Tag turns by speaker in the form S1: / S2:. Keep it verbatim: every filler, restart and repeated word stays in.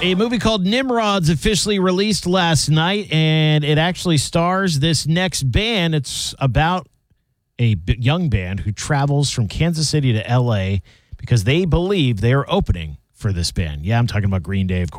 S1: A movie called Nimrod's officially released last night, and it actually stars this next band. It's about a b- young band who travels from Kansas City to L A because they believe they are opening for this band. Yeah, I'm talking about Green Day, of course.